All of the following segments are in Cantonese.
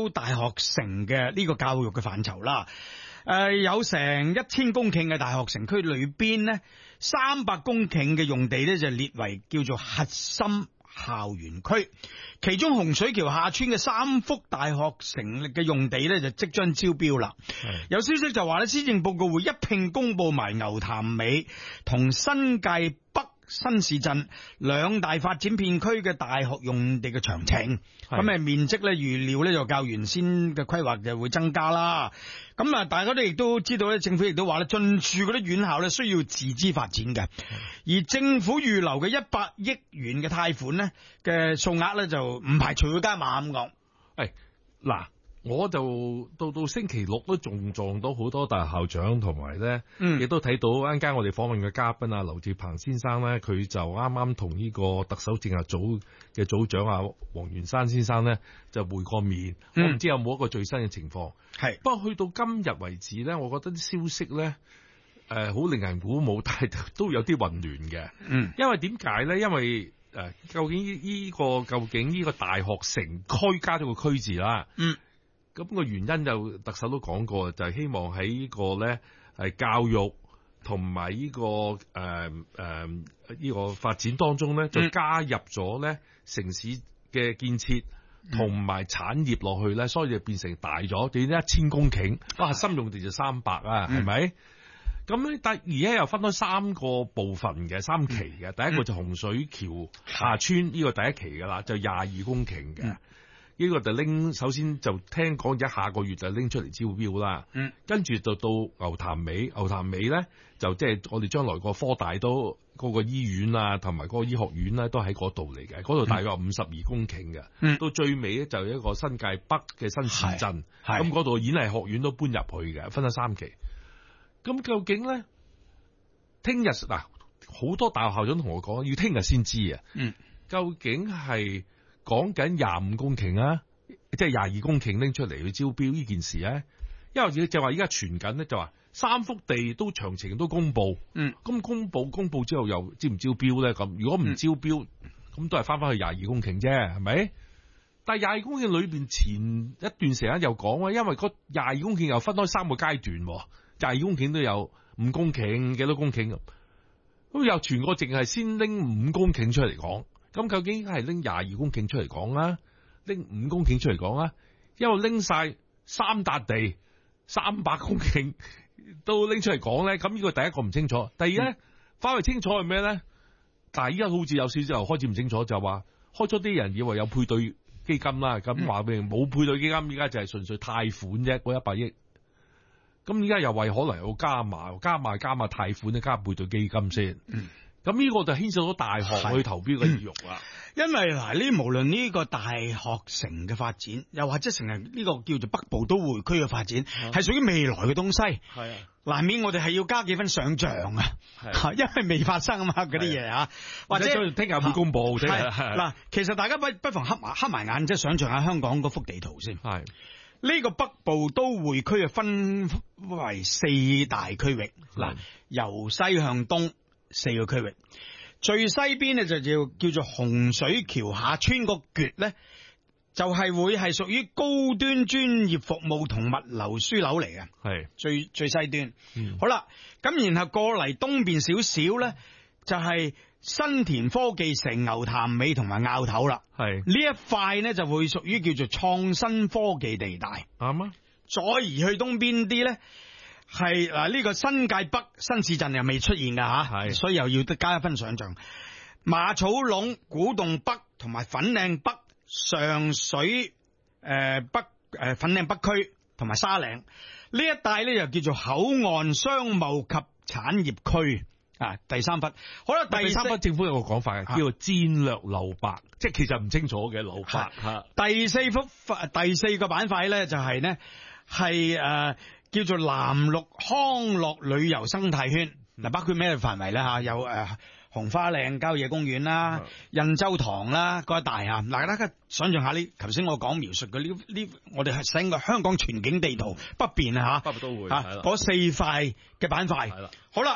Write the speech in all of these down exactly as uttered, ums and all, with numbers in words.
州大學城嘅呢個教育嘅範疇啦。誒、呃，有成一千公頃嘅大學城區裏邊呢，三百公頃嘅用地呢就列為叫做核心校園區，其中洪水橋下村嘅三幅大學城嘅用地呢就即將招標啦。有消息就話呢，施政報告會一併公布埋牛潭尾同新界北新市鎮兩大發展片區嘅大學用地嘅詳情，咁誒面積咧預料咧就較原先嘅規劃就會增加啦。咁啊，大家都亦都知道咧，政府亦都話咧，進駐嗰啲院校咧需要自資發展嘅，而政府預留嘅一百億元嘅貸款咧嘅數額咧就唔排除會加碼咁講。 誒，嗱。我就到到星期六都仲撞到好多大學校長，同埋咧，亦都睇到啱間我哋訪問嘅嘉賓啊，劉志鵬先生咧，佢就啱啱同呢個特首政策組嘅組長啊，黃元山先生咧就會過面。嗯、我唔知有冇一個最新嘅情況。係，不過去到今日為止咧，我覺得啲消息咧，誒、呃，好令人鼓舞，但係都有啲混亂嘅。嗯，因為點解咧？因為誒、呃，究竟呢、呢個究竟呢個大學城區加咗個區字啦。嗯。咁個原因就特首都講過，就係、是、希望喺呢個咧係教育同埋呢個誒誒呢個發展當中咧，就加入咗咧城市嘅建設同埋產業落去咧，所以就變成大咗，點解一千公頃，哇、啊！核心用地就三百啊，係咪？咁咧，但而家又分開三個部分嘅三期嘅，第一個就洪水橋下村呢、這個第一期噶啦，就廿二公頃嘅。呢個就拎，首先就聽講而家下個月就拎出嚟招標啦。嗯，跟住就到牛潭尾，牛潭尾咧就即係我哋將來個科大都嗰、那個醫院啊，同埋嗰個醫學院咧都喺嗰度嚟嘅。嗰度大約五十二公頃嘅。嗯，到最尾咧就一個新界北嘅新市鎮。咁嗰度演藝學院都搬入去嘅，分咗三期。咁究竟咧，聽日嗱好多大學校長同我講，要聽日先知啊。嗯，究竟係？講緊廿五公頃啊，即係廿二公頃拎出嚟去招標呢件事咧，因為就話依家傳緊咧，就話三幅地都詳情都公布，嗯，咁公布公布之後又招唔招標咧？咁如果唔招標，咁、嗯、都係翻翻去廿二公頃啫，係咪？但係廿二公頃裏邊前一段時間又講啊，因為嗰廿二公頃又分開三個階段，廿二公頃都有五公頃幾多公頃咁，咁又全個淨係先拎五公頃出嚟講。咁究竟係拎廿二公頃出嚟講啊，拎五公頃出嚟講啊？因為拎晒三笪地三百公頃都拎出嚟講咧，咁呢個第一個唔清楚。第二咧，反為清楚係咩咧？但係依家好似有少少又開始唔清楚，就話開咗啲人以為有配對基金啦，咁話明冇配對基金，依家就係純粹貸款啫，嗰一百億。咁依家又為可能有加碼，加碼加碼貸款咧，加配對基金先。嗯咁呢個就牽涉到大學去投標嘅意欲啦、嗯，因為嗱呢無論呢個大學城嘅發展，又或者成日呢個叫做北部都會區嘅發展，係、嗯、屬於未來嘅東西，係啊，難免我哋係要加幾分想像啊，係，因為未發生啊嘛嗰啲嘢啊，或者聽日會公佈啫，嗱，其實大家不不妨黑埋黑埋眼，即係想像下香港嗰幅地圖先，係呢、這個北部都會區啊分為四大區域，嗱，由西向東。四個區域，最西邊咧就叫叫做洪水橋下村個橛咧，就係、是、會係屬於高端專業服務同物流樞紐嚟嘅，係最最西端。嗯、好啦，咁然後過嚟東邊少少咧，就係、是、新田科技城、牛潭尾同埋坳頭啦。係呢一塊咧就會屬於叫做創新科技地帶。啱啊！再而去東邊啲咧。係嗱，呢個新界北新市鎮又未出現噶吓，係，所以又要加一分想象。馬草壟、古洞北同埋粉嶺北、上水誒、呃、北誒、呃、粉嶺北區同埋沙嶺呢一帶咧，又叫做口岸商貿及產業區啊。第三忽，好啦，第三忽政府有個講法嘅，叫做戰略留白，即係其實唔清楚嘅留白吓。第四幅第四個板塊咧就係呢係誒。叫做南陸康樂旅遊生態圈，嗱，包括咩範圍咧吓？有誒紅花嶺郊野公園啦、印洲塘啦嗰一帶啊。嗱，大家想象下呢，頭先我講描述嘅呢呢，我哋係整個香港全景地圖北邊啊吓，北部都會吓嗰四塊嘅板塊。係啦，好啦，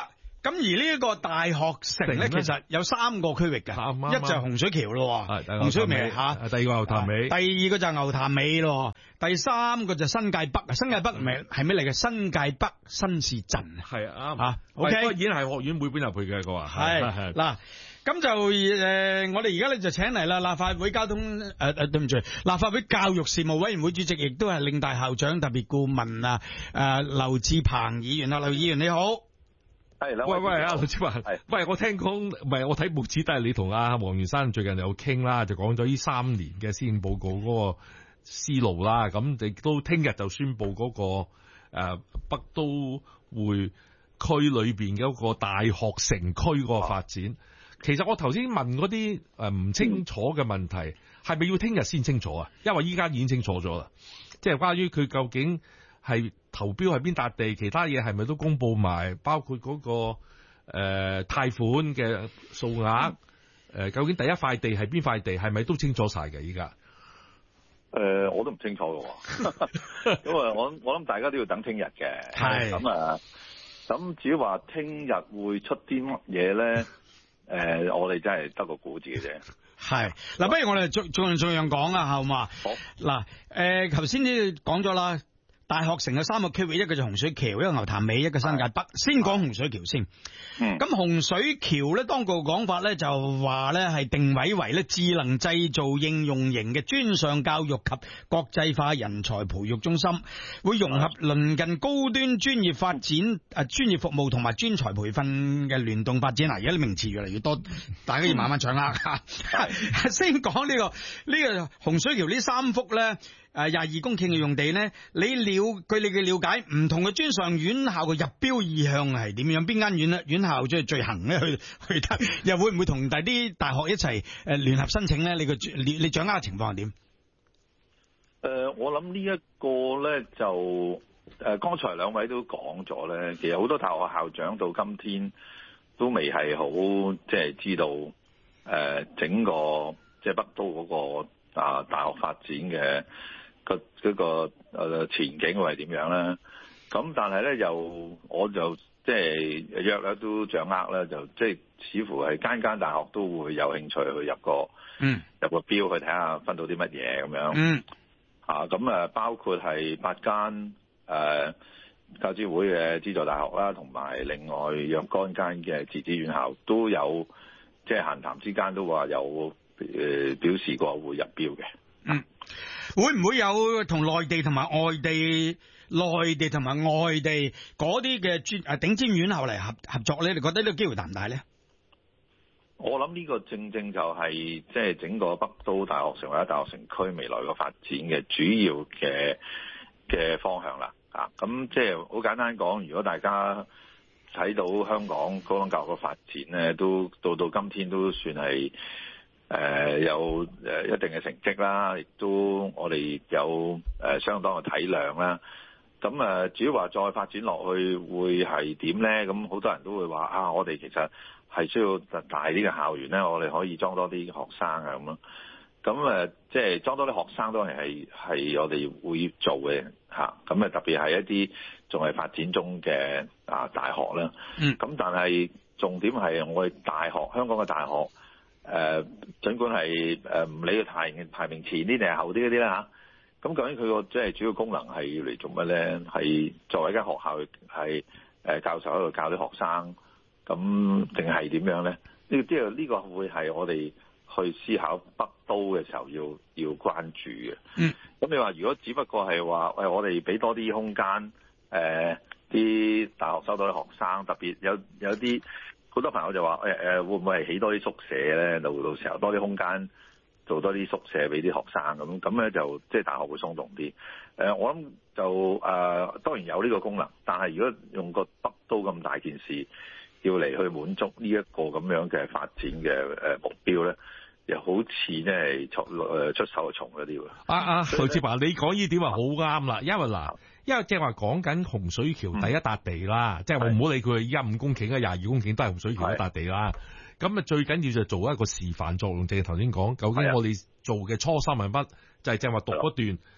咁而呢一個大學城咧，其實有三個區域嘅， 啱一就係洪水橋咯，洪水尾嚇， 第二個牛潭尾， 第二個就係牛潭尾咯，第三個就係新界北啊，新界北唔係係咩嚟嘅？新界北新市鎮係啊啱啊 ，OK， 不過演藝學院會編入去嘅，佢話係嗱。咁就誒、呃，我哋而家咧就請嚟啦，立法會交通誒誒、呃，對唔住，立法會教育事務委員會主席，亦都係嶺大校長特別顧問啊，誒、呃，劉智鵬議員啊，劉議員你好， 係啦， 喂喂啊，劉智鵬， 係， 喂，我聽講，唔係我睇報紙都係你同阿黃元山最近有傾啦，就講咗呢三年嘅施政報告嗰個思路啦，咁亦都聽日就宣布嗰、那個誒、呃、北都會區裏邊嘅嗰個大學城區嗰個發展。啊其實我頭先問嗰啲誒唔清楚嘅問題，係、嗯、咪要聽日先清楚啊？因為依家已經清楚咗啦，即係關於佢究竟係投標係邊笪地，其他嘢係咪都公佈埋，包括嗰、那個誒、呃、貸款嘅數額，誒、呃、究竟第一塊地係邊塊地，係咪都清楚晒嘅？依家誒，我都唔清楚嘅，因為我我諗大家都要等聽日嘅。係咁啊，咁至於話聽日會出啲乜嘢咧？誒、呃，我哋真係得個估字嘅啫。係嗱，不如我哋逐逐樣逐樣講啊，好嘛？好。嗱，誒，頭先你講咗啦，大學城有三個區域，一個就洪水橋，一個牛潭尾，一個新界北。先講洪水橋先。嗯。咁洪水橋咧，當局講法咧就話咧係定位為咧智能製造應用型嘅專上教育及國際化人才培育中心，會融合鄰近高端專業發展誒專業服務同埋專才培訓嘅聯動發展。嗱，而家啲名詞越嚟越多，大家要慢慢掌握。嗯、先講呢、呢個呢、呢個洪水橋呢三幅咧。誒，廿二公頃嘅用地咧，你了據你嘅了解，唔同嘅專上院校嘅入標意向係點樣？邊間院咧？院校即係最行咧去去得，又會唔會同第啲大學一齊誒聯合申請咧？你個你你掌握嘅情況係點？誒、 呃，我諗呢一個咧就誒，剛、呃、才兩位都講咗咧，其實好多大學校長到今天都未係好即係知道誒、呃、整個即係北都嗰、那個啊大學發展嘅。個嗰個誒前景會係點樣咧？咁但係咧，又我就即係約咧都掌握咧，就即係似乎係間間大學都會有興趣去入個嗯入個標去睇下分到啲乜嘢咁樣嗯嚇咁誒，包括係八間誒教資會嘅資助大學啦，同埋另外若干間嘅自資院校都有即係閒談之間都話有誒表示過會入標嘅嗯。 會唔會有同內地同埋外地、內地同埋外地嗰啲嘅專誒頂尖院校嚟合合作咧？你覺得呢個機會大唔大咧？ 我諗呢個正正就係即係整個北都大學城或者大學城區未來個發展嘅主要嘅嘅方向啦。啊，咁即係好簡單講，如果大家睇到香港高等教育嘅發展咧，都到到今天都算係。誒、呃、有誒一定嘅成績啦，亦都我哋有誒相當嘅體量啦。咁誒至於話再發展落去會係點咧？咁好多人都會話啊，我哋其實係需要大啲嘅校園咧，我哋可以裝多啲學生啊咁咯。咁誒即係裝多啲學生當然係係我哋會做嘅嚇。咁誒特別係一啲仲係發展中嘅啊大學啦。嗯。咁但係重點係我哋大學香港嘅大學。誒、呃，儘管係誒唔理佢排排名前啲定係後啲嗰啲啦嚇，咁究竟佢個即係主要功能係要嚟做乜咧？係作為一間學校係誒教授喺度教啲學生，咁定係點樣咧？呢即係呢個會係我哋去思考北都嘅時候要要關注嘅。嗯。咁你話如果只不過係話喂，我哋俾多啲空間，誒、呃、啲大學收到啲學生，特別有有啲。好多朋友就話誒誒，會唔會係起多啲宿舍咧？到到時候多啲空間，做多啲宿舍俾啲學生咁，咁咧就即係大學會鬆動啲。誒、呃，我諗就誒、呃，當然有呢個功能，但係如果用個北都咁大件事，要嚟去滿足呢一個咁樣嘅發展嘅誒目標咧，又好似咧係出誒出手就重一啲喎。啊啊， 劉智鵬，你講呢點話好啱啦，因為嗱。因為即係話講緊洪水橋第一笪地啦，即係我唔好理佢依家五公頃啊、廿二公頃都係洪水橋一笪地啦。咁啊最緊要就做一個示範作用，即係頭先講，究竟我哋做嘅初心係乜？就係即係話讀嗰段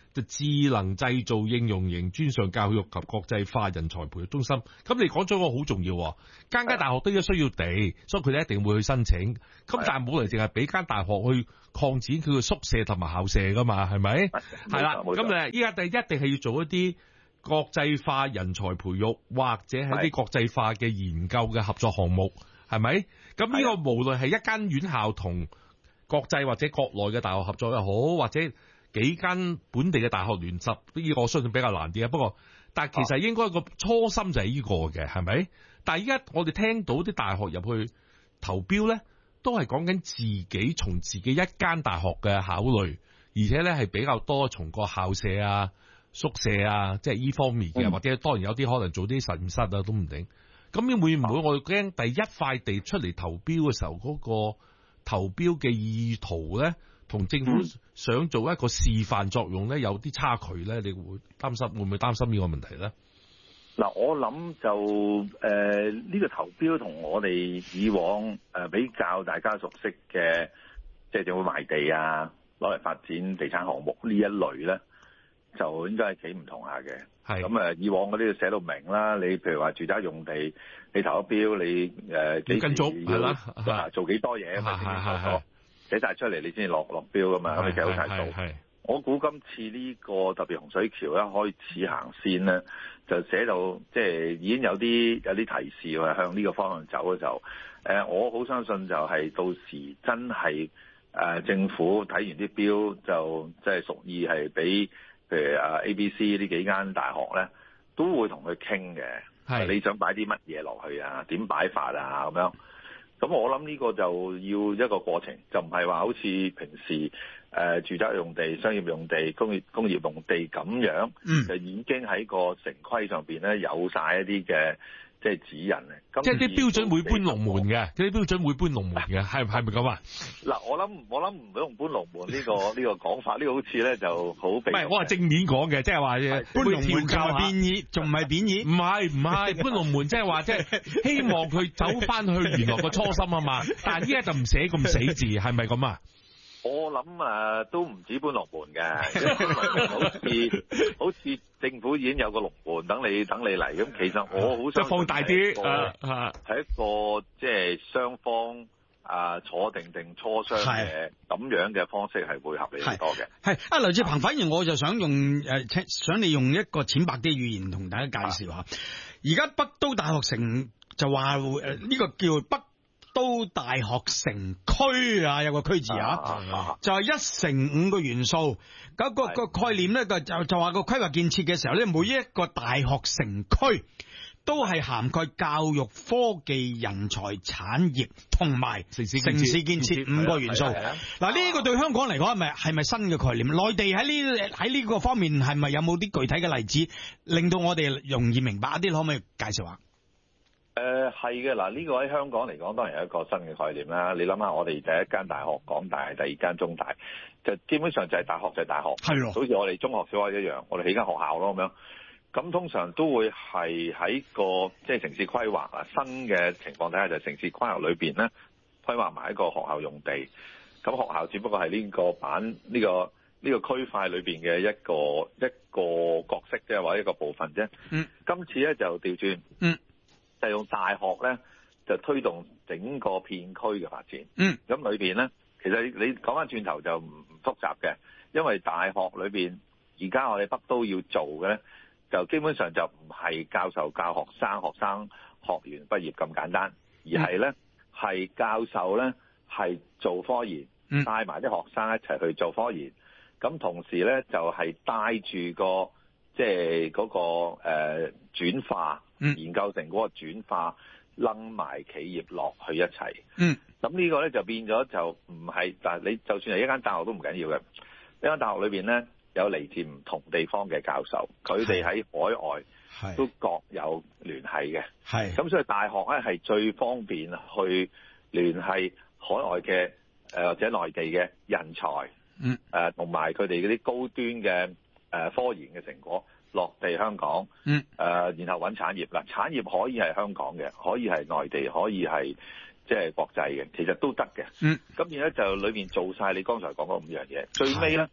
就智能製造應用型專上教育及國際化人才培育中心。咁你講咗個好重要，間間大學都需要地，所以佢哋一定會去申請。咁但係冇嚟淨係俾間大學去擴展佢嘅宿舍同埋校舍噶嘛，係咪？係啦，咁誒依家第一定係要做一啲國際化人才培育，或者係啲國際化嘅研究嘅合作項目，係咪？咁呢個無論係一間院校同國際或者國內嘅大學合作又好，或者幾間本地嘅大學聯合，呢個我相信比較難啲啊。不過，但係其實應該個初心就係呢個嘅，係咪？但係依家我哋聽到啲大學入去投標咧，都係講緊自己從自己一間大學嘅考慮，而且咧係比較多從個校舍啊、宿舍啊，即係呢方面嘅，嗯、或者當然有啲可能做啲實驗室啊都唔定。咁會唔會我驚第一塊地出嚟投標嘅時候，嗰、嗰個投標嘅意圖咧，同政府想做一個示範作用咧，有啲差距咧？你會擔心會唔會擔心呢個問題咧？ 嗱，我諗就誒呢、呃呢個投標同我哋以往誒、呃、比較大家熟悉嘅，即係政府賣地啊，攞嚟發展地產項目呢一類咧，就應該係幾唔同下嘅。係咁誒，以往嗰啲寫到明啦，你譬如話住宅用地，你投咗標，你誒幾跟足係啦，做幾多嘢咁啊？寫晒出嚟，你先至落落標噶嘛，咁你計好晒數。我估今次呢個特別洪水橋一開始行先咧，就寫到即係已經有啲有啲提示話向呢個方向走嘅時候，誒，我好相信就係到時真係誒政府睇完啲標就即係屬意係俾譬如啊 A、B、C 呢幾間大學咧，都會同佢傾嘅。係你想擺啲乜嘢落去啊？點擺法啊？咁樣。咁我諗呢個就要一個過程，就唔係話好似平時誒、呃、住宅用地、商業用地、工業工業用地咁樣，嗯、就已經喺個城規上邊咧有晒一啲嘅即係指引嘅。 即係啲標準會搬龍門嘅，啲標準會搬龍門嘅，係係咪咁啊？ 嗱，我諗我諗唔用搬龍門呢、呢個呢、呢個講法，呢、呢個好似咧就好唔係， 我係正面講嘅，即係話搬龍門就係變異，仲唔係貶義？唔係唔係搬龍門，即係話即係希望佢走翻去原來個初心啊嘛。但係依家就唔寫咁死字，係咪咁啊？ 我諗誒都唔止搬龍門嘅，好似好似政府已經有個龍門等你等你嚟咁。其實我好想放大啲，係、 啊、一個即係雙方啊坐定定磋商嘅咁樣嘅方式係會合理好多嘅。 係啊，劉志鵬，反而我就想用誒，想你用一個淺白啲語言同大家介紹下。而家北都大學城就話誒呢個叫北都大學城區啊，有個區字啊，啊就係一乘五個元素。咁、嗰個個概念咧，就就話個規劃建設嘅時候咧，每一個大學城區都係涵蓋教育、科技、人才、產業同埋城市城市建設五個元素。嗱，呢個對香港嚟講係咪係咪新嘅概念？內地喺呢喺呢個方面係咪有冇啲具體嘅例子，令到我哋容易明白一啲？可唔可以介紹下？ 誒係嘅，嗱、這、呢個喺香港嚟講當然係一個新嘅概念啦。你諗下，我哋第一間大學港大，第二間中大，就基本上就係大學就係大學，係咯，好似我哋中學小學一樣，我哋起間學校咯咁樣。咁通常都會係喺個即係城市規劃啊，新嘅情況底下就係城市規劃裏邊咧規劃埋一個學校用地。咁學校只不過係呢個版呢、這個呢、這個區塊裏邊嘅一個一個角色啫，或者一個部分啫。嗯，今次咧就調轉。嗯。就用大學咧，就推動整個片區嘅發展。嗯，咁裏邊咧，其實你講翻轉頭就唔唔複雜嘅，因為大學裏邊而家我哋北都要做嘅咧，就基本上就唔係教授教學生，學生學完畢業咁簡單，而係咧係教授咧係做科研，帶埋啲學生一齊去做科研。咁同時咧就係帶住個即係嗰個誒、呃、轉化。嗯，研究成嗰個轉化，掕埋企業落去一齊。嗯，咁呢個咧就變咗就唔係，但係你就算係一間大學都唔緊要嘅。一間大學裏邊咧有嚟自唔同地方嘅教授，佢哋喺海外都各有聯繫嘅。係，咁所以大學咧係最方便去聯繫海外嘅誒、呃、或者內地嘅人才。嗯，誒同埋佢哋嗰啲高端嘅誒、呃、科研嘅成果。落地香港，嗯，誒、呃，然後揾產業啦。產業可以係香港嘅，可以係內地，可以係即係國際嘅，其實都得嘅。嗯，咁而家就裏面做晒你剛才講嗰五樣嘢，最尾咧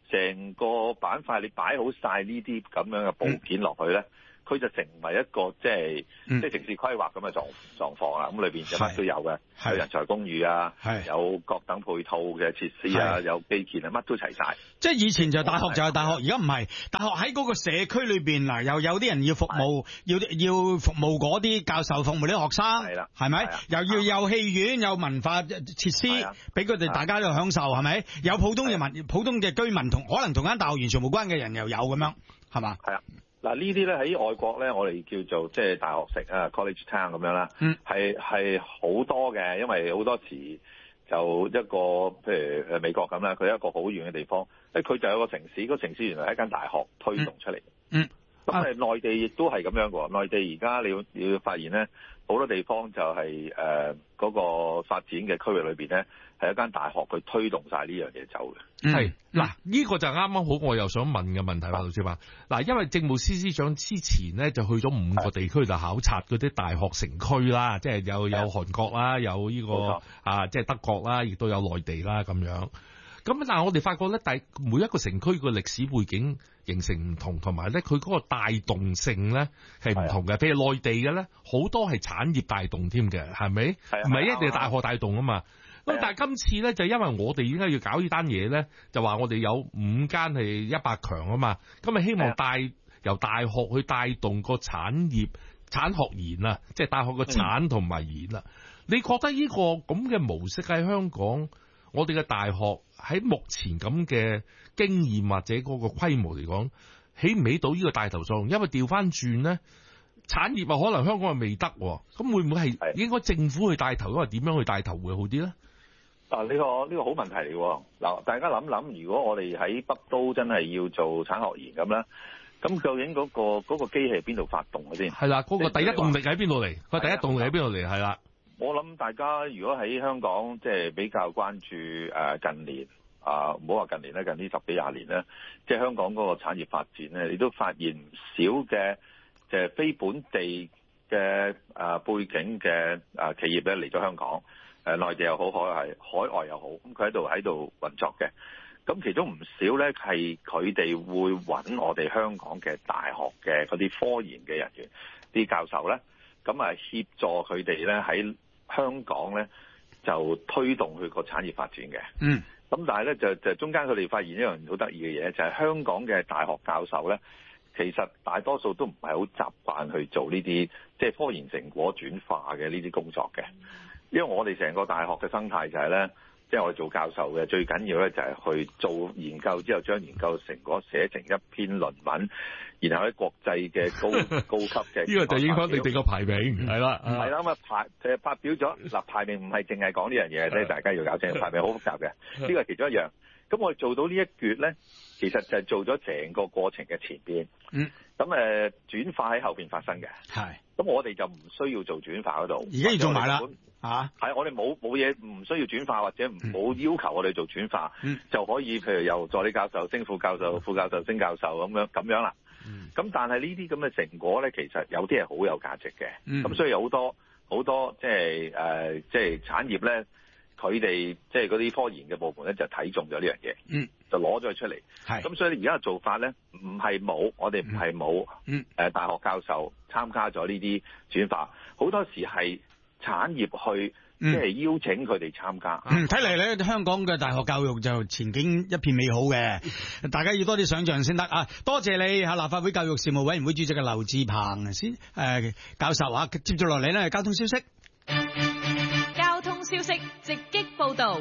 成個板塊你擺好晒呢啲咁樣嘅部件落去咧。嗯佢就成為一個即係、嗯、即係城市規劃咁嘅狀狀況啦。咁裏邊就乜都有嘅，有人才公寓啊，有各等配套嘅設施啊，有基建啊，乜都齊晒。即係以前就大學就係大學，而家唔係大學喺嗰個社區裏邊嗱，又有啲人要服務，要要服務嗰啲教授，服務啲學生，係啦，係咪？又要有戲院，有文化設施俾佢哋大家都享受，係咪？有普通嘅民普通嘅居民同可能同間大學完全無關嘅人又有咁樣，係嘛？係啊。嗱呢啲咧喺外國咧，我哋叫做即係大學城啊 ，college town 咁樣啦，係係好多嘅，因為好多時就一個譬如誒美國咁啦，佢一個好遠嘅地方，誒佢就有個城市，個城市原來係一間大學推動出嚟。嗯，咁誒內地亦都係咁樣嘅喎，內地而家你要你要發現咧，好多地方就係誒嗰個發展嘅區域裏邊咧，係一間大學去推動晒呢樣嘢走嘅。 係嗱，呢個就啱啱好，我又想問嘅問題啦，老師話嗱，因為政務司司長之前咧就去咗五個地區度考察嗰啲大學城區啦，即係有有韓國啦，有呢個啊，即係德國啦，亦都有內地啦咁樣。咁但係我哋發覺咧，第每一個城區個歷史背景形成唔同，同埋咧佢嗰個帶動性咧係唔同嘅。譬如內地嘅咧，好多係產業帶動添嘅，係咪？唔係一定係大學帶動啊嘛。咁但係今次咧就因為我哋應該要搞呢單嘢咧，就話我哋有五間係一百強啊嘛，咁咪希望帶由大學去帶動個產業產學研啊，即係大學個產同埋研啊。你覺得呢個咁嘅模式喺香港，我哋嘅大學喺目前咁嘅經驗或者嗰個規模嚟講，起唔起到呢個帶頭作用？因為調翻轉咧，產業啊可能香港係未得，咁會唔會係應該政府去帶頭，因為點樣去帶頭會好啲咧？ 啊！呢、這個呢、這個好問題嚟喎。嗱，大家諗諗，如果我哋喺北都真係要做產學研咁咧，咁究竟嗰、那個嗰、那個機器喺邊度發動嘅先？係啦，嗰、那個第一動力喺邊度嚟？個第一動力喺邊度嚟？係啦。我諗大家如果喺香港即係、就是、比較關注誒近年啊，唔好話近年咧，近呢十幾廿年咧，即、就、係、是、香港嗰個產業發展咧，你都發現唔少嘅即係非本地嘅誒背景嘅誒企業咧嚟咗香港。誒內地又好，海係海外又好，咁佢喺度喺度運作嘅。咁其中唔少咧係佢哋會揾我哋香港嘅大學嘅嗰啲科研嘅人員、啲教授咧，咁啊協助佢哋咧喺香港咧就推動佢個產業發展嘅。嗯。咁但係咧就就中間佢哋發現一樣好得意嘅嘢，就係、是、香港嘅大學教授咧，其實大多數都唔係好習慣去做呢啲即係科研成果轉化嘅呢啲工作嘅。因為我哋成個大學嘅生態就係咧，即係我哋做教授嘅最緊要咧就係去做研究之後，將研究成果寫成一篇論文，然後喺國際嘅高高級嘅呢個就影響你哋個排名係啦，係啦咁啊排誒發表咗嗱排名唔係淨係講呢樣嘢，即係大家要搞清楚排名好複雜嘅，呢個係其中一樣。咁我哋做到呢一橛咧，其實就係做咗成個過程嘅前邊，嗯，咁誒轉化喺後邊發生嘅，係，咁我哋就唔需要做轉化嗰度，而家要做埋啦。啊，係我哋冇冇嘢唔需要轉化，或者唔冇要求我哋做轉化，嗯、就可以譬如由助理教授升副教授、副教授升教授咁樣咁樣啦。咁、嗯、但係呢啲咁嘅成果咧，其實有啲係好有價值嘅。咁、嗯、所以好多好多即係誒即係產業咧，佢哋即係嗰啲科研嘅部門咧就睇中咗呢樣嘢，嗯、就攞咗佢出嚟。咁所以而家嘅做法咧，唔係冇，我哋唔係冇誒大學教授參加咗呢啲轉化，好多時係產業去即係邀請佢哋參加。嗯，睇嚟咧，香港嘅大學教育就前景一片美好嘅，大家要多啲想象先得啊！多謝你嚇立法會教育事務委員會主席嘅劉智鵬先誒、呃、教授啊，接住落嚟呢，交通消息。 交通消息直擊報導。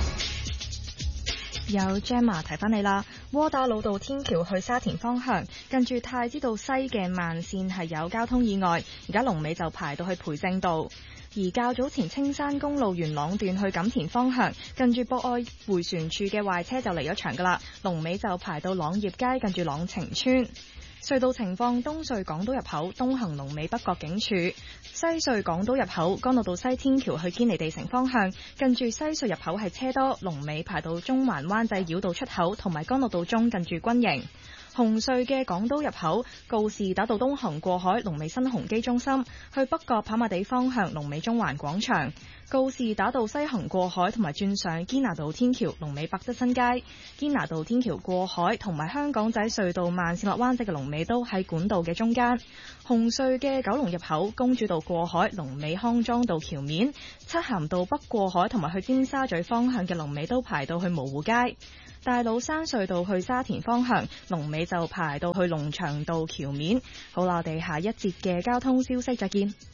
有 Gemma 提翻你啦，窩打老道天橋去沙田方向，近住太子道西嘅慢線係有交通意外，而家龍尾就排到去培正道。而較早前青山公路元朗段去錦田方向，近住博愛迴旋處嘅壞車就離咗場噶啦，龍尾就排到朗業街近住朗晴村。隧道情況：東隧港島入口東行龍尾北角警署，西隧港島入口干諾道西天橋去堅尼地城方向，近住西隧入口係車多，龍尾排到中環灣仔繞道出口同埋干諾道中近住軍營。 紅隧嘅港島入口告士打道東行過海，龍尾新鴻基中心；去北角跑馬地方向，龍尾中環廣場。告士打道西行過海同埋轉上堅拿道天橋，龍尾百德新街。堅拿道天橋過海同埋香港仔隧道慢線落灣仔嘅龍尾都喺管道嘅中間。紅隧嘅九龍入口公主道過海，龍尾康莊道橋面。漆咸道北過海同埋去尖沙咀方向嘅龍尾都排到去蕪湖街。大老山隧道去沙田方向，龍尾就排到去龍翔道橋面。好啦，我哋下一節嘅交通消息再見。